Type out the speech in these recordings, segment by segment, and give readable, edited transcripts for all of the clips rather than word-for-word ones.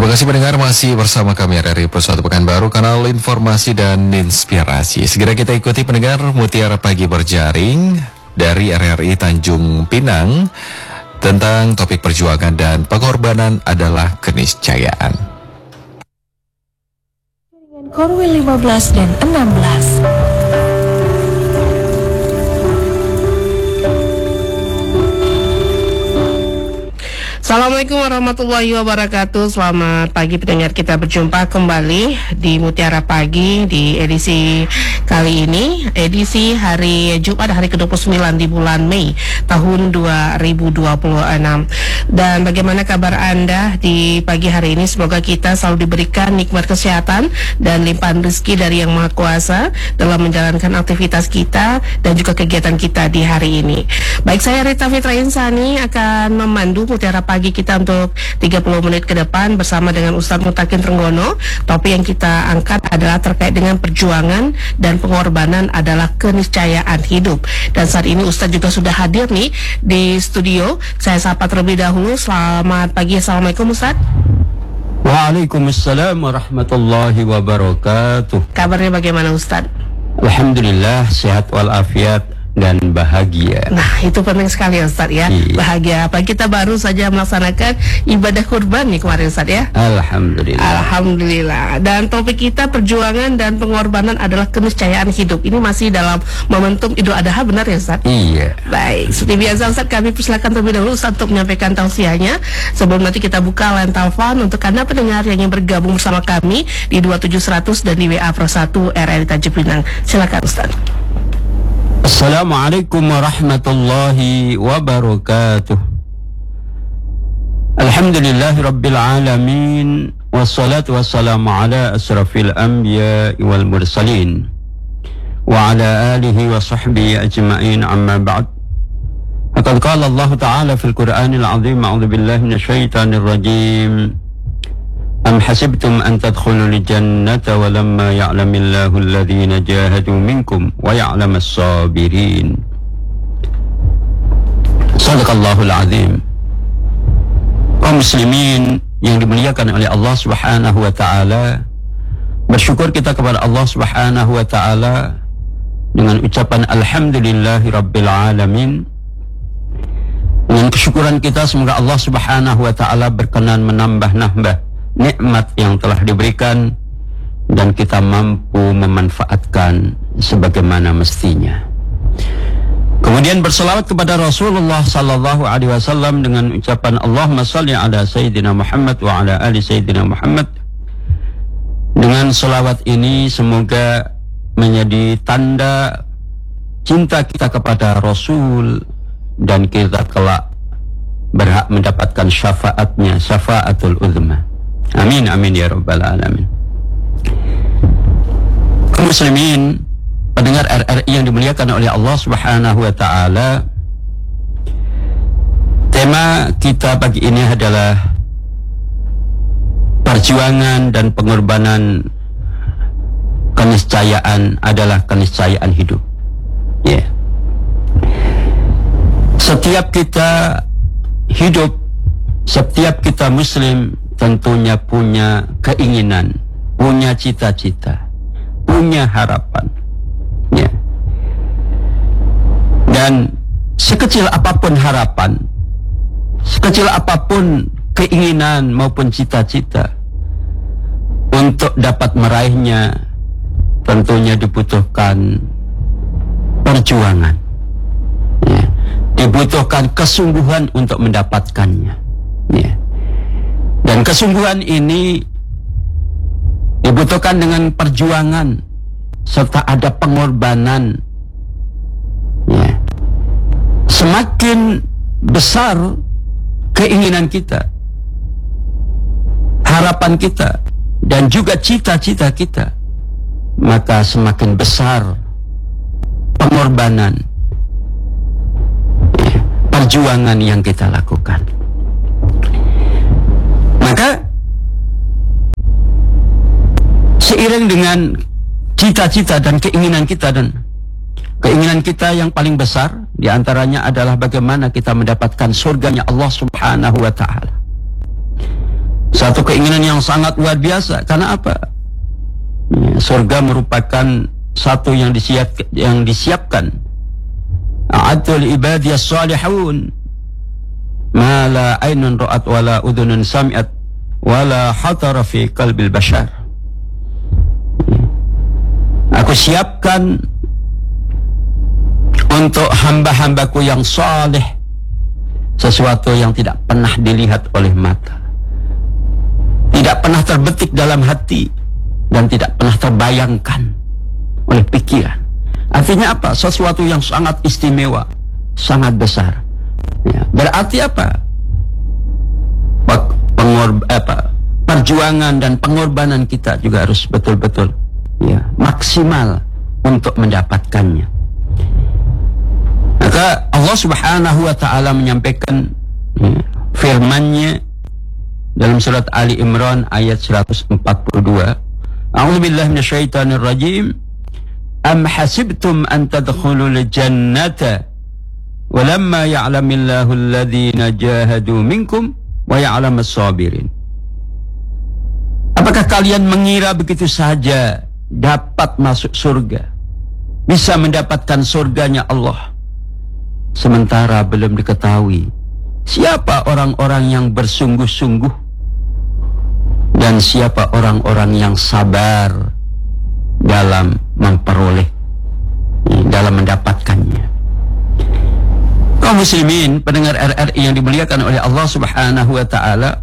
Terima kasih pendengar, masih bersama kami RRI Pusat Pekanbaru, kanal informasi dan inspirasi. Segera kita ikuti pendengar Mutiara Pagi Berjaring dari RRI Tanjung Pinang tentang topik perjuangan dan pengorbanan adalah keniscayaan. Korwil 15 dan 16. Assalamualaikum warahmatullahi wabarakatuh. Selamat pagi pendengar, kita berjumpa kembali di Mutiara Pagi di edisi kali ini, edisi hari Jumat, hari ke-29 di bulan Mei tahun 2026. Dan bagaimana kabar Anda di pagi hari ini? Semoga kita selalu diberikan nikmat kesehatan dan limpahan rezeki dari Yang Maha Kuasa dalam menjalankan aktivitas kita dan juga kegiatan kita di hari ini. Baik, saya Rita Fitra Insani akan memandu Mutiara Pagi kita untuk 30 menit ke depan bersama dengan Ustadz Mutakin Trenggono. Topik yang kita angkat adalah terkait dengan perjuangan dan pengorbanan adalah keniscayaan hidup. Dan saat ini Ustadz juga sudah hadir nih di studio. Saya sapa terlebih dahulu. Selamat pagi, Assalamualaikum Ustadz. Waalaikumsalam warahmatullahi wabarakatuh. Kabarnya bagaimana Ustadz? Alhamdulillah, sehat walafiat dan bahagia. Nah, itu penting sekali ya Ustadz ya. Iya. Bahagia apa? Kita baru saja melaksanakan ibadah kurban nih kemarin Ustadz ya. Alhamdulillah. Alhamdulillah. Dan topik kita perjuangan dan pengorbanan adalah keniscayaan hidup. Ini masih dalam momentum Idul Adha, benar ya Ustadz? Iya. Baik, seperti biasa Ustadz, kami persilakan terlebih dahulu Ustadz untuk menyampaikan tausiahnya sebelum nanti kita buka line telepon untuk Anda pendengar yang ingin bergabung bersama kami di 27100 dan di WA Pro 1 RRI Tanjung Pinang. Silakan Ustadz. Assalamualaikum warahmatullahi wabarakatuh. Alhamdulillahi rabbil alamin, wassalatu wassalamu ala asrafil anbiya wal mursalin wa ala alihi wa sahbihi ajma'in, amma ba'd. Faqad qala Allah ta'ala fil Qur'anil azim, a'udzu billahi minasyaitonir rajim. Am hasibtum an tadkhulul jannata walamma ya'lamillahu alladhina jahadu minkum wa ya'lamas sabirin. Sadaqallahul azim. Kaum muslimin yang dimuliakan oleh Allah Subhanahu wa taala, bersyukur kita kepada Allah Subhanahu wa taala dengan ucapan alhamdulillahi rabbil alamin. Dengan kesyukuran kita, semoga Allah Subhanahu wa taala berkenan menambah-nambah nikmat yang telah diberikan dan kita mampu memanfaatkan sebagaimana mestinya. Kemudian berselawat kepada Rasulullah sallallahu alaihi wasallam dengan ucapan Allahumma shalli ala sayyidina Muhammad wa ala ali sayyidina Muhammad. Dengan selawat ini semoga menjadi tanda cinta kita kepada Rasul dan kita kelak berhak mendapatkan syafaatnya, syafaatul uzma. Amin amin ya rabbal alamin. Kaum muslimin, pendengar RRI yang dimuliakan oleh Allah Subhanahu wa taala, tema kita pagi ini adalah perjuangan dan pengorbanan keniscayaan adalah keniscayaan hidup. Ya. Yeah. Setiap kita hidup, setiap kita muslim tentunya punya keinginan, punya cita-cita, punya harapan. Ya. Dan sekecil apapun harapan, sekecil apapun keinginan maupun cita-cita, untuk dapat meraihnya tentunya dibutuhkan perjuangan. Ya. Dibutuhkan kesungguhan untuk mendapatkannya. Ya. Dan kesungguhan ini dibutuhkan dengan perjuangan serta ada pengorbanan. Ya. Semakin besar keinginan kita, harapan kita, dan juga cita-cita kita, maka semakin besar pengorbanan, ya, perjuangan yang kita lakukan. Maka seiring dengan cita-cita dan keinginan kita, dan keinginan kita yang paling besar diantaranya adalah bagaimana kita mendapatkan surganya Allah Subhanahu wa ta'ala. Satu keinginan yang sangat luar biasa. Karena apa? Surga merupakan satu yang disiapkan. A'adul ibadiyas salihun ma la ainun ra'at wala udhunun sami'at wala hatara fi qalbil bashar. Aku siapkan untuk hamba-hambaku yang saleh sesuatu yang tidak pernah dilihat oleh mata, tidak pernah terbetik dalam hati, dan tidak pernah terbayangkan oleh pikiran. Artinya apa? Sesuatu yang sangat istimewa, sangat besar. Ya, berarti apa? Perjuangan dan pengorbanan kita juga harus betul-betul maksimal untuk mendapatkannya. Maka Allah Subhanahu wa ta'ala menyampaikan firman-Nya dalam surat Ali Imran ayat 142. A'udzubillahi minasyaitonir rajim. Am hasibtum an tadkhulul jannata walamma ya'lamillahu alladhina jahadu minkum wa ya'lamas sabirin. Apakah kalian mengira begitu saja dapat masuk surga, bisa mendapatkan surganya Allah, sementara belum diketahui siapa orang-orang yang bersungguh-sungguh dan siapa orang-orang yang sabar dalam memperoleh, dalam mendapatkannya. Kaum muslimin, pendengar RRI yang dimuliakan oleh Allah Subhanahu wa ta'ala,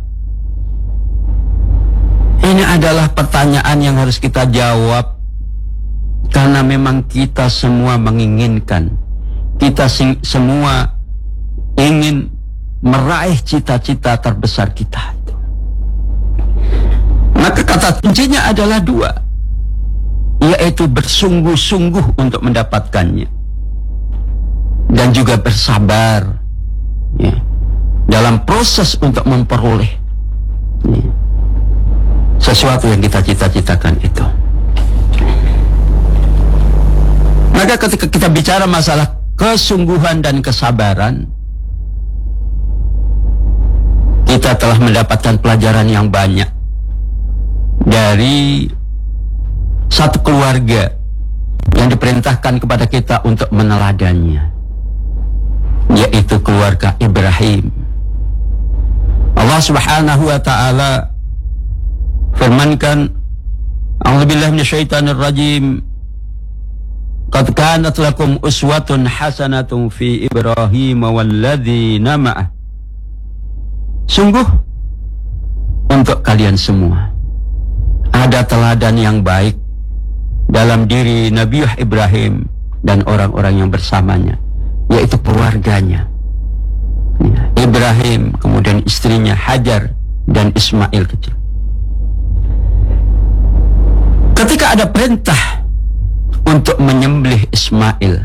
ini adalah pertanyaan yang harus kita jawab, karena memang kita semua menginginkan, kita semua ingin meraih cita-cita terbesar kita. Maka kata kuncinya adalah dua, yaitu bersungguh-sungguh untuk mendapatkannya dan juga bersabar dalam proses untuk memperoleh sesuatu yang kita cita-citakan itu. Maka ketika kita bicara masalah kesungguhan dan kesabaran, kita telah mendapatkan pelajaran yang banyak dari satu keluarga yang diperintahkan kepada kita untuk meneladannya, yaitu keluarga Ibrahim. Allah Subhanahu wa ta'ala firmankan, A'udzubillahi minasyaitonir rajim. Qad kanat lakum uswatun hasanatun fi Ibrahim walladzina ma'ah. Sungguh untuk kalian semua ada teladan yang baik dalam diri Nabi Ibrahim dan orang-orang yang bersamanya, yaitu keluarganya. Ibrahim, kemudian istrinya Hajar dan Ismail kecil. Ketika ada perintah untuk menyembelih Ismail,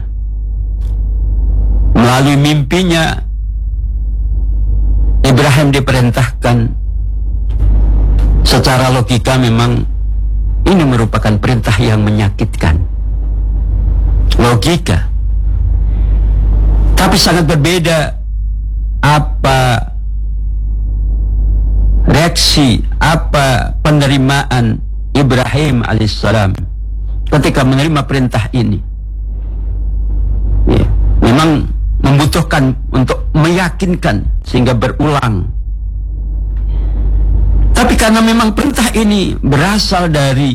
melalui mimpinya Ibrahim diperintahkan, secara logika memang ini merupakan perintah yang menyakitkan, logika. Tapi sangat berbeda apa reaksi, apa penerimaan Ibrahim alaihissalam ketika menerima perintah ini. Memang membutuhkan untuk meyakinkan sehingga berulang. Tapi karena memang perintah ini berasal dari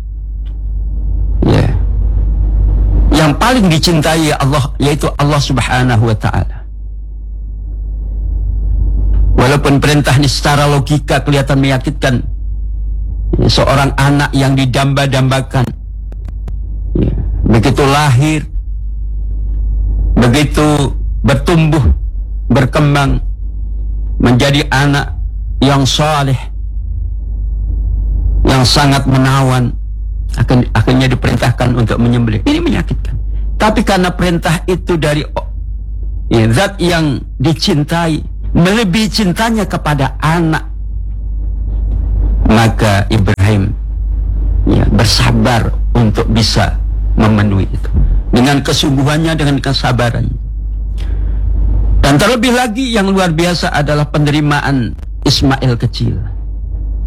yang paling dicintai Allah, yaitu Allah Subhanahu wa ta'ala. Walaupun perintah ini secara logika kelihatan menyakitkan, seorang anak yang didamba-dambakan, begitu lahir, begitu bertumbuh, berkembang, menjadi anak yang saleh, yang sangat menawan, akhirnya diperintahkan untuk menyembelih. Ini menyakitkan. Tapi karena perintah itu dari zat yang dicintai, melebihi cintanya kepada anak, maka Ibrahim bersabar untuk bisa memenuhi itu dengan kesungguhannya, dengan kesabarannya. Dan terlebih lagi yang luar biasa adalah penerimaan Ismail kecil.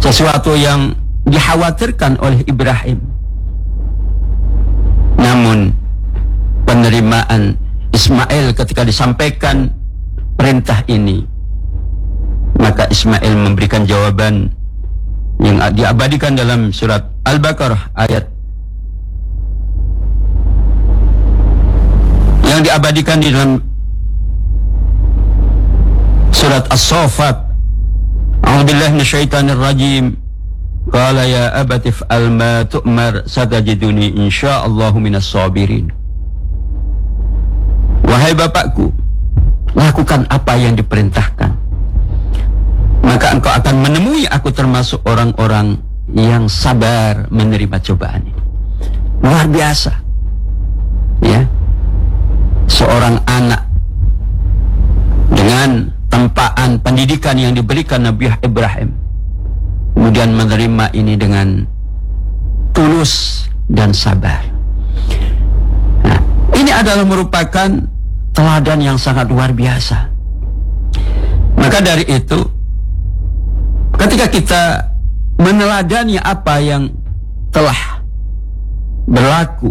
sesuatu yang dikhawatirkan oleh Ibrahim. Namun penerimaan Ismail ketika disampaikan perintah ini, maka Ismail memberikan jawaban yang diabadikan dalam surat Al-Baqarah ayat yang diabadikan di dalam surat As-Saffat. A'udzubillahi minasyaitonir rajim. Qala ya abati fa'al ma tu'mar satajiduni insyaallahu minas sabirin. Wahai bapakku, lakukan apa yang diperintahkan, maka engkau akan menemui aku termasuk orang-orang yang sabar menerima cobaan ini. Luar biasa, ya. Seorang anak dengan tempaan pendidikan yang diberikan Nabi Ibrahim, kemudian menerima ini dengan tulus dan sabar. Nah, ini adalah merupakan teladan yang sangat luar biasa. Maka dari itu, ketika kita meneladani apa yang telah berlaku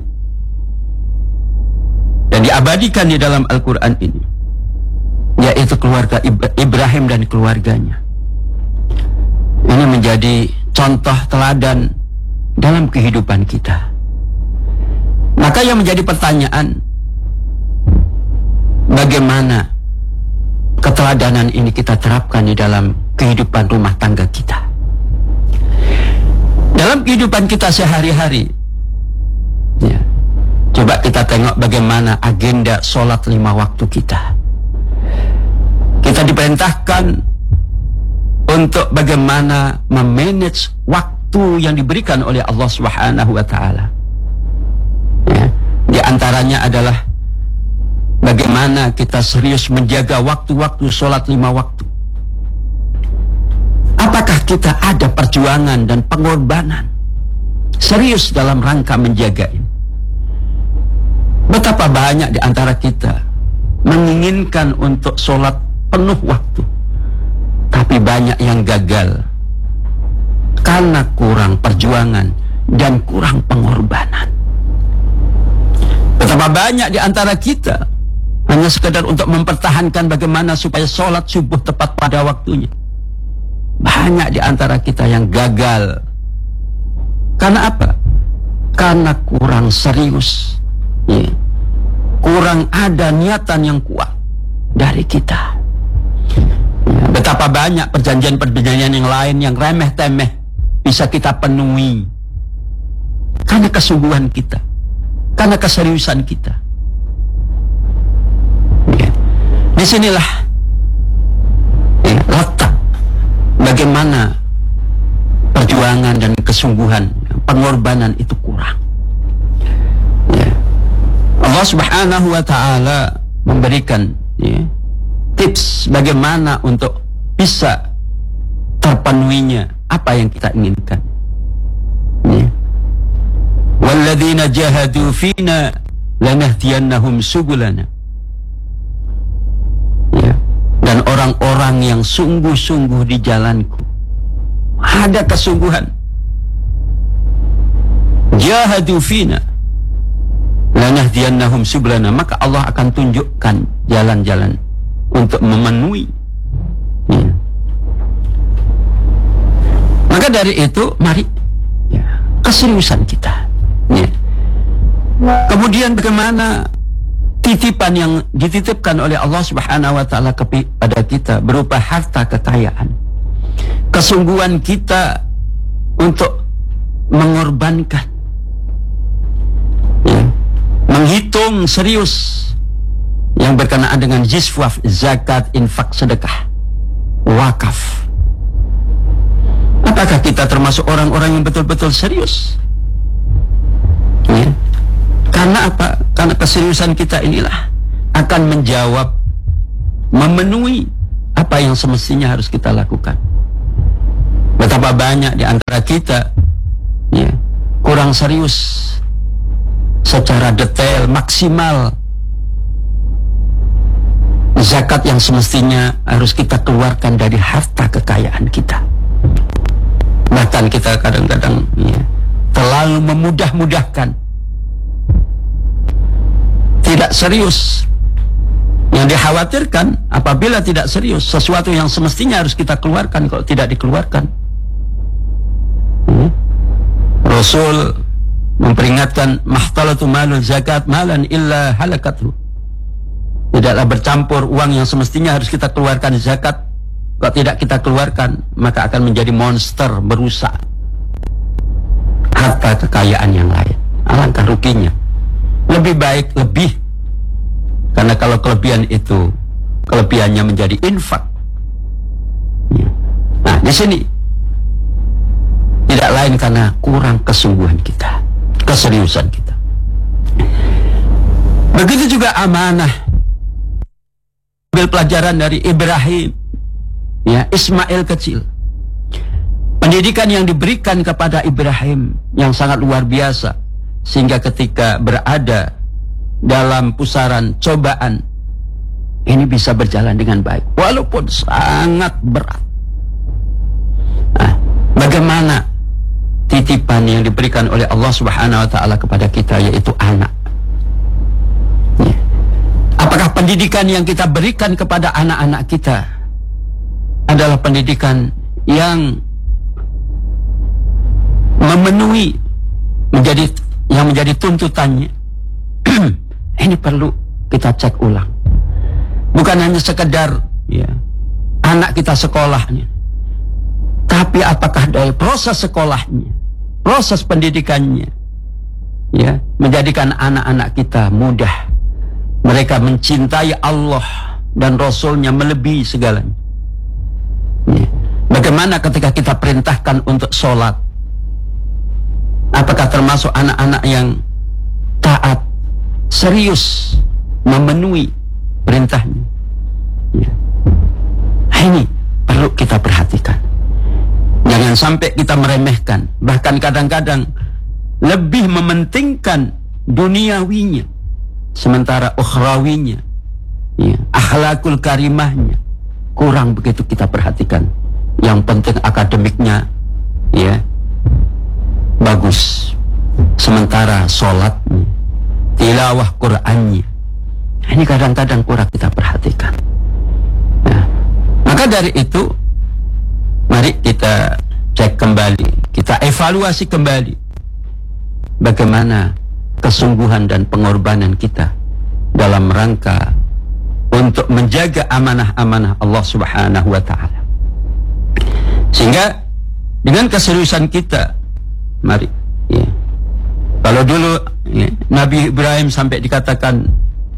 dan diabadikan di dalam Al-Quran ini, yaitu keluarga Ibrahim dan keluarganya, ini menjadi contoh teladan dalam kehidupan kita. Maka yang menjadi pertanyaan, bagaimana keteladanan ini kita terapkan di dalam kehidupan rumah tangga kita, dalam kehidupan kita sehari-hari, ya. Coba kita tengok bagaimana agenda sholat 5 waktu kita. Kita diperintahkan untuk bagaimana memanage waktu yang diberikan oleh Allah Subhanahu wa Ta'ala. Ya, di antaranya adalah bagaimana kita serius menjaga waktu-waktu sholat 5 waktu. Apakah kita ada perjuangan dan pengorbanan serius dalam rangka menjaga ini? Betapa banyak di antara kita menginginkan untuk sholat penuh waktu, tapi banyak yang gagal karena kurang perjuangan dan kurang pengorbanan. Betapa banyak di antara kita hanya sekedar untuk mempertahankan bagaimana supaya sholat subuh tepat pada waktunya. Banyak di antara kita yang gagal. Karena apa? Karena kurang serius, ya. Kurang ada niatan yang kuat dari kita. Ya, betapa banyak perjanjian-perjanjian yang lain yang remeh-temeh bisa kita penuhi karena kesungguhan kita, karena keseriusan kita. Ya. Disinilah, ya, letak bagaimana perjuangan dan kesungguhan, pengorbanan itu kurang. Ya. Allah Subhanahu wa Ta'ala memberikan, ya, tips bagaimana untuk bisa terpenuhinya apa yang kita inginkan. Ya. Walladzina jahadu fina lanahdiyannahum subulana. Ya. Dan orang-orang yang sungguh-sungguh di jalanku, ada kesungguhan, jahadu fina lanahdiyannahum subulana, maka Allah akan tunjukkan jalan-jalan untuk memenuhi. Ya. Maka dari itu, mari, ya, keseriusan kita. Ya. Kemudian bagaimana titipan yang dititipkan oleh Allah Subhanahu wa Ta'ala kepada kita berupa harta kekayaan, kesungguhan kita untuk mengorbankan, ya, menghitung serius yang berkenaan dengan jiswaf, zakat, infak, sedekah, wakaf. Apakah kita termasuk orang-orang yang betul-betul serius? Ya. Karena apa? Karena keseriusan kita inilah akan menjawab, memenuhi apa yang semestinya harus kita lakukan. Betapa banyak di antara kita, ya, kurang serius secara detail, maksimal zakat yang semestinya harus kita keluarkan dari harta kekayaan kita. Bahkan kita kadang-kadang terlalu memudah-mudahkan, tidak serius. Yang dikhawatirkan apabila tidak serius, sesuatu yang semestinya harus kita keluarkan kalau tidak dikeluarkan. Rasul memperingatkan, mahtalatu malul zakat malan illa halakathu. Tidaklah bercampur uang yang semestinya harus kita keluarkan zakat, kalau tidak kita keluarkan maka akan menjadi monster, merusak harta kekayaan yang lain. Alangkah ruginya. Lebih baik karena kalau kelebihan itu kelebihannya menjadi infak. Nah, di sini tidak lain karena kurang kesungguhan kita, keseriusan kita. Begitu juga amanah. Ambil pelajaran dari Ibrahim, Ismail kecil. Pendidikan yang diberikan kepada Ibrahim yang sangat luar biasa, sehingga ketika berada dalam pusaran cobaan ini bisa berjalan dengan baik walaupun sangat berat. Nah, bagaimana titipan yang diberikan oleh Allah Subhanahu wa taala kepada kita, yaitu anak. Apakah pendidikan yang kita berikan kepada anak-anak kita adalah pendidikan yang memenuhi yang menjadi tuntutannya? Ini perlu kita cek ulang. Bukan hanya sekedar anak kita sekolahnya, tapi apakah dari proses sekolahnya, proses pendidikannya, menjadikan anak-anak kita mudah, mereka mencintai Allah dan Rasulnya melebihi segalanya. Bagaimana ketika kita perintahkan untuk sholat, apakah termasuk anak-anak yang taat, serius memenuhi perintahnya? Ini perlu kita perhatikan. Jangan sampai kita meremehkan, bahkan kadang-kadang lebih mementingkan duniawinya sementara ukhrawinya, akhlakul karimahnya kurang begitu kita perhatikan. Yang penting akademiknya bagus, sementara sholatnya, tilawah Qur'annya, ini kadang-kadang kurang kita perhatikan. Maka dari itu, mari kita cek kembali, kita evaluasi kembali bagaimana kesungguhan dan pengorbanan kita dalam rangka untuk menjaga amanah-amanah Allah Subhanahu wa ta'ala. Sehingga dengan keseriusan kita, mari kalau dulu Nabi Ibrahim sampai dikatakan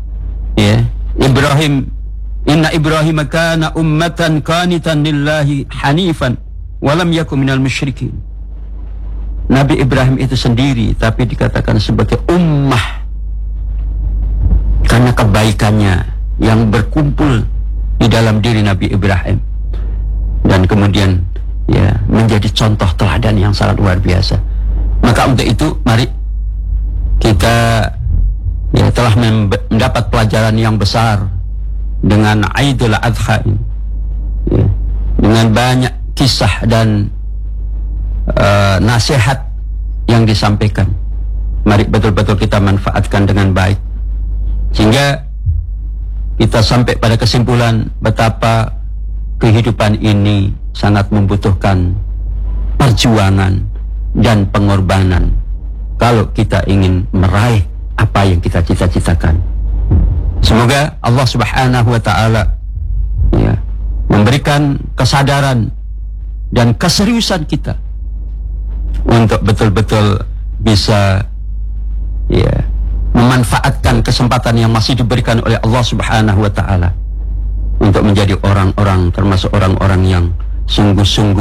Inna Ibrahim kana ummatan qanitan lillahi hanifan walam yakun minal musyrikin. Nabi Ibrahim itu sendiri tapi dikatakan sebagai ummah karena kebaikannya yang berkumpul di dalam diri Nabi Ibrahim, dan kemudian menjadi contoh teladan yang sangat luar biasa. Maka untuk itu mari kita telah mendapat pelajaran yang besar dengan Aidul Adha ini, dengan banyak kisah dan nasihat yang disampaikan. Mari betul-betul kita manfaatkan dengan baik sehingga kita sampai pada kesimpulan betapa kehidupan ini sangat membutuhkan perjuangan dan pengorbanan kalau kita ingin meraih apa yang kita cita-citakan. Semoga Allah Subhanahu wa ta'ala memberikan kesadaran dan keseriusan kita untuk betul-betul bisa memanfaatkan kesempatan yang masih diberikan oleh Allah Subhanahu wa ta'ala untuk menjadi orang-orang, termasuk orang-orang yang sungguh-sungguh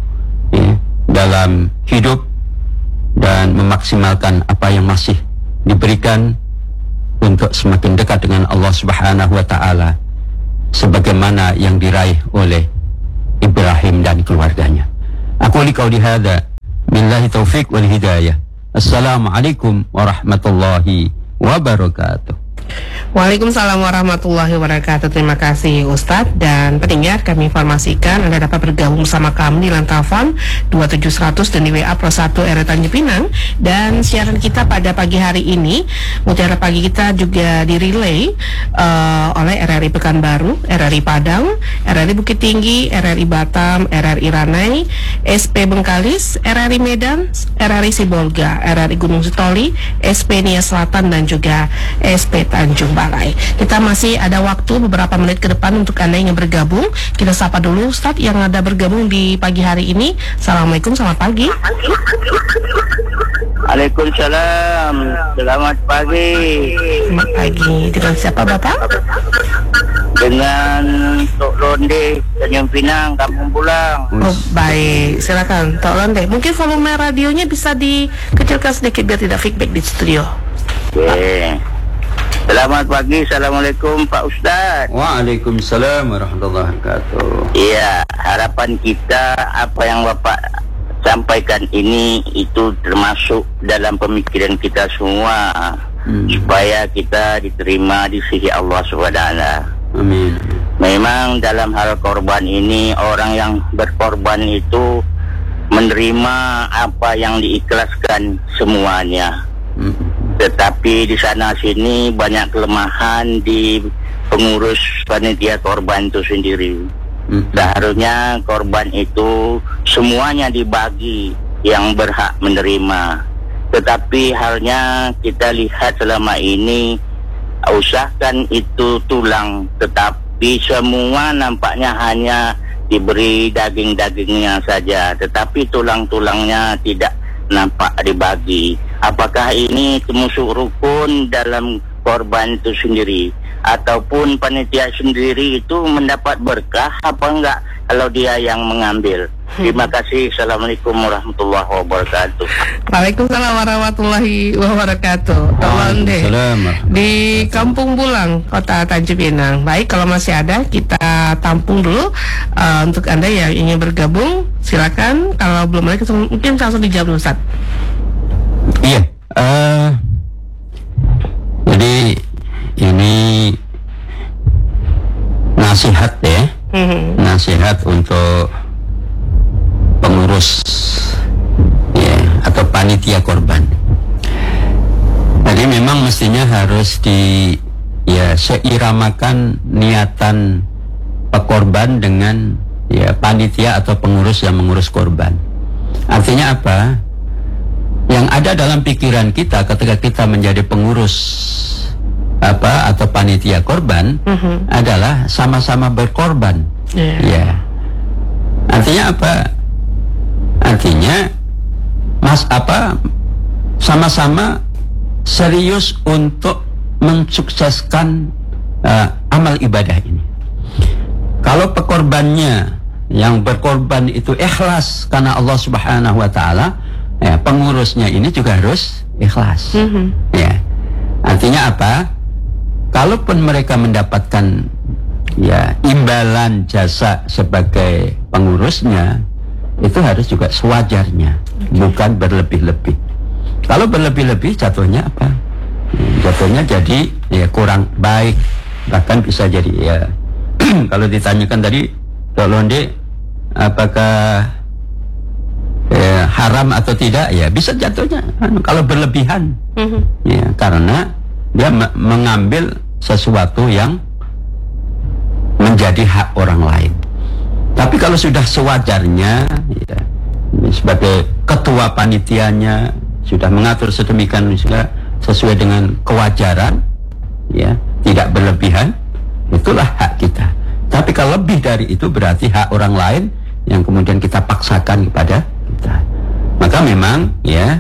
dalam hidup dan memaksimalkan apa yang masih diberikan untuk semakin dekat dengan Allah Subhanahu wa ta'ala sebagaimana yang diraih oleh Ibrahim dan keluarganya. Aku liqauli hadza billahi taufiq wal hidayah. Assalamualaikum warahmatullahi wabarakatuh. Waalaikumsalam warahmatullahi wabarakatuh. Terima kasih Ustadz. Dan pendengar, kami informasikan Anda dapat bergabung bersama kami di line telepon 27100 dan di WA Pro 1 RRI Tanjung Pinang. Dan siaran kita pada pagi hari ini, Mutiara Pagi kita juga direlay oleh RRI Pekanbaru, RRI Padang, RRI Bukit Tinggi, RRI Batam, RRI Ranai, SP Bengkalis, RRI Medan, RRI Sibolga, RRI Gunung Sitoli, SP Nia Selatan, dan juga SP Tanjung Balai. Kita masih ada waktu beberapa menit ke depan untuk Anda yang bergabung. Kita sapa dulu Ustadz yang ada bergabung di pagi hari ini. Assalamualaikum, selamat pagi. Waalaikumsalam, selamat pagi. Selamat pagi. Dengan siapa Bapak? Dengan Tok Londe, Tanjung Pinang, Kampung Pulang. Oh, baik, silakan Tok Londe. Mungkin volume radionya bisa dikecilkan sedikit biar tidak feedback di studio. Oke. Selamat pagi, assalamualaikum Pak Ustadz. Waalaikumsalam warahmatullahi wabarakatuh. Iya, harapan kita apa yang Bapak sampaikan ini itu termasuk dalam pemikiran kita semua, supaya kita diterima di sisi Allah SWT. Amin. Memang dalam hal korban ini, orang yang berkorban itu menerima apa yang diikhlaskan semuanya. Tetapi di sana sini banyak kelemahan di pengurus panitia korban itu sendiri. Seharusnya korban itu semuanya dibagi yang berhak menerima. Tetapi halnya kita lihat selama ini, usahakan itu tulang, tetapi semua nampaknya hanya diberi daging-dagingnya saja, tetapi tulang-tulangnya tidak nampak dibagi. Apakah ini termasuk rukun dalam korban itu sendiri, ataupun panitia sendiri itu mendapat berkah apa enggak kalau dia yang mengambil? Terima kasih. Assalamualaikum warahmatullahi wabarakatuh. Waalaikumsalam warahmatullahi wabarakatuh. Tolong deh di Kampung Bulang, Kota Tanjung Pinang. Baik, kalau masih ada kita tampung dulu. Untuk Anda yang ingin bergabung, silakan. Kalau belum ada, mungkin langsung dijawab Ustaz. Iya, jadi ini nasihat ya, nasihat untuk pengurus ya, atau panitia korban. Jadi memang mestinya harus seiramakan niatan pekorban dengan ya panitia atau pengurus yang mengurus korban. Artinya apa? Yang ada dalam pikiran kita ketika kita menjadi pengurus atau panitia korban adalah sama-sama berkorban. Ya. Artinya apa? Artinya sama-sama serius untuk mensukseskan amal ibadah ini. Kalau pekorbannya yang berkorban itu ikhlas karena Allah Subhanahu wa taala, ya, pengurusnya ini juga harus ikhlas. Ya. Artinya apa? Kalaupun mereka mendapatkan ya imbalan jasa sebagai pengurusnya, itu harus juga sewajarnya, bukan berlebih-lebih. Kalau berlebih-lebih jatuhnya apa? Jatuhnya jadi ya kurang baik, bahkan bisa jadi ya kalau ditanyakan tadi Dok Londe, apakah haram atau tidak, ya bisa jatuhnya kalau berlebihan, ya karena dia mengambil sesuatu yang menjadi hak orang lain. Tapi kalau sudah sewajarnya, ya, sebagai ketua panitianya sudah mengatur sedemikian sesuai dengan kewajaran, ya tidak berlebihan, itulah hak kita. Tapi kalau lebih dari itu berarti hak orang lain yang kemudian kita paksakan kepada kita. Maka memang ya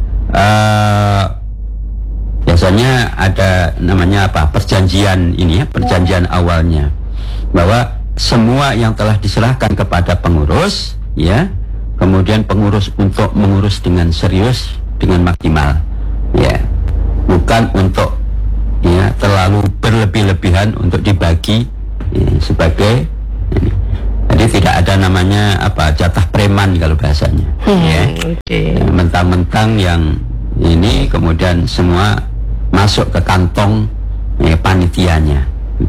biasanya ada namanya perjanjian ini ya, perjanjian awalnya, bahwa semua yang telah diserahkan kepada pengurus ya, kemudian pengurus untuk mengurus dengan serius, dengan maksimal ya, bukan untuk ya terlalu berlebih-lebihan untuk dibagi ya, sebagai ini. Jadi tidak ada namanya jatah preman kalau bahasanya ya. Ya, mentang-mentang yang ini kemudian semua masuk ke kantong panitianya.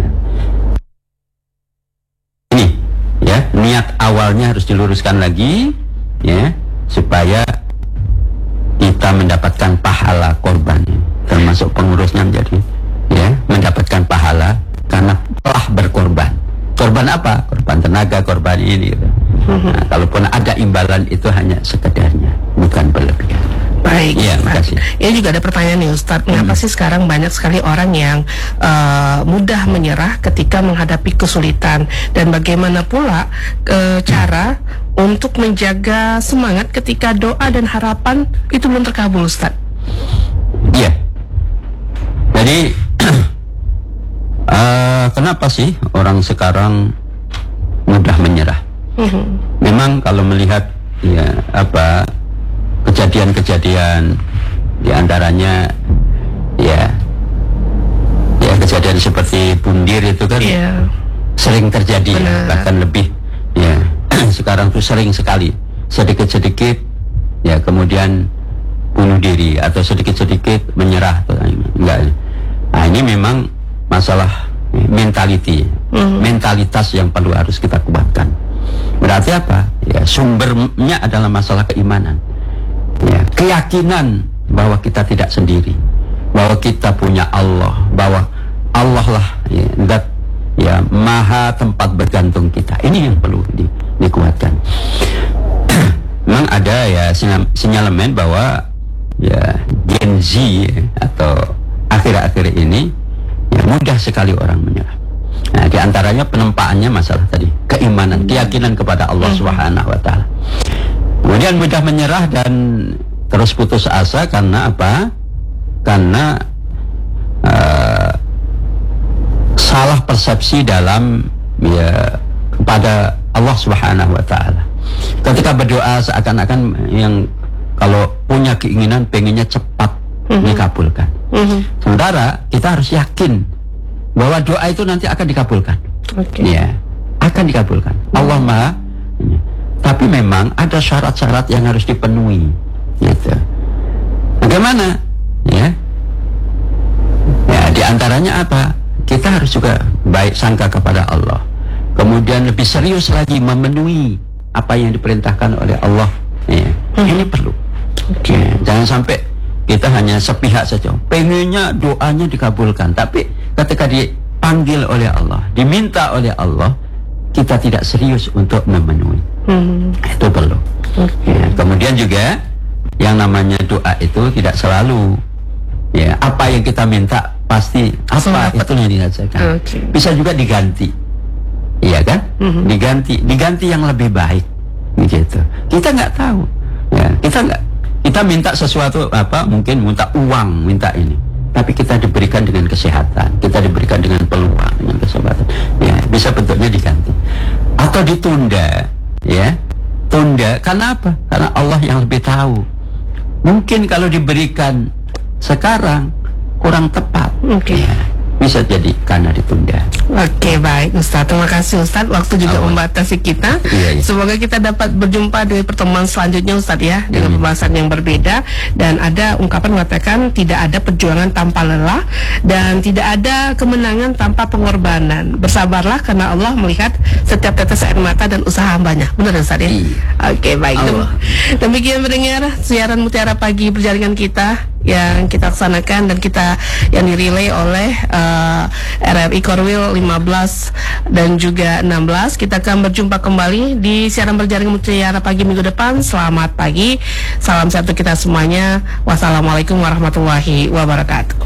Ini ya, niat awalnya harus diluruskan lagi ya, supaya kita mendapatkan pahala korban, termasuk pengurusnya menjadi ya mendapatkan pahala karena telah berkorban. Korban apa? Korban tenaga, korban ini gitu. Nah, kalaupun ada imbalan itu hanya sekedarnya, bukan berlebihan. Baik, ya, makasih. Ini juga ada pertanyaan nih Ustadz, mengapa sih sekarang banyak sekali orang yang mudah menyerah ketika menghadapi kesulitan, dan bagaimana pula cara untuk menjaga semangat ketika doa dan harapan itu belum terkabul, Ustadz? Iya. Jadi kenapa sih orang sekarang mudah menyerah? Memang kalau melihat ya kejadian-kejadian diantaranya ya kejadian seperti bundir itu kan sering terjadi ya, bahkan lebih ya sekarang tuh sering sekali sedikit-sedikit ya kemudian bunuh diri atau sedikit-sedikit menyerah enggak. Nah, ini memang masalah mentalitas yang perlu harus kita kuatkan. Berarti apa? Ya sumbernya adalah masalah keimanan. Ya, keyakinan bahwa kita tidak sendiri, bahwa kita punya Allah, bahwa Allah lah zat ya maha tempat bergantung kita. Ini yang perlu dikuatkan. Memang ada ya sinyalemen bahwa ya Gen Z atau akhir-akhir ini ya mudah sekali orang menyerah. Nah, diantaranya penempaannya masalah tadi keimanan, keyakinan kepada Allah Subhanahu Wa Taala. Kemudian mudah menyerah dan terus putus asa karena apa? Karena salah persepsi dalam ya kepada Allah Subhanahu Wa Taala. Ketika berdoa seakan-akan yang kalau punya keinginan pengennya cepat dikabulkan. Sementara kita harus yakin bahwa doa itu nanti akan dikabulkan. Ya, akan dikabulkan. Allah Maha. Tapi memang ada syarat-syarat yang harus dipenuhi. Gitu. Bagaimana? Ya. Ya, diantaranya apa? Kita harus juga baik sangka kepada Allah. Kemudian lebih serius lagi memenuhi apa yang diperintahkan oleh Allah. Ya. Ini perlu. Ya, jangan sampai kita hanya sepihak saja. Pengennya doanya dikabulkan, tapi ketika dipanggil oleh Allah, diminta oleh Allah, kita tidak serius untuk memenuhi. Itu perlu. Ya, kemudian juga yang namanya doa itu tidak selalu ya apa yang kita minta pasti apa itu yang dirasakan. Bisa juga diganti, iya kan? Diganti yang lebih baik, gitu. Kita nggak tahu. Ya, kita minta sesuatu apa? Mungkin minta uang, minta ini. Tapi kita diberikan dengan kesehatan, kita diberikan dengan peluang, dengan kesempatan. Ya, bisa bentuknya diganti atau ditunda. Ya, tunda. Karena apa? Karena Allah yang lebih tahu. Mungkin kalau diberikan sekarang kurang tepat. Ya, bisa jadi karena ditunda. Oke, baik Ustadz, terima kasih Ustadz. Waktu juga membatasi kita. Semoga kita dapat berjumpa di pertemuan selanjutnya Ustadz ya, dengan pembahasan yang berbeda. Dan ada ungkapan mengatakan tidak ada perjuangan tanpa lelah dan tidak ada kemenangan tanpa pengorbanan. Bersabarlah karena Allah melihat setiap tetes air mata dan usaha hambanya. Benar Ustadz ya? Oke, baik. Demikian mendengar siaran Mutiara Pagi berjaringan kita yang kita laksanakan dan kita yang dirilai oleh RRI Korwil 15 dan juga 16. Kita akan berjumpa kembali di siaran berjaring Mutiara Pagi minggu depan. Selamat pagi, salam sehat kita semuanya. Wassalamualaikum warahmatullahi wabarakatuh.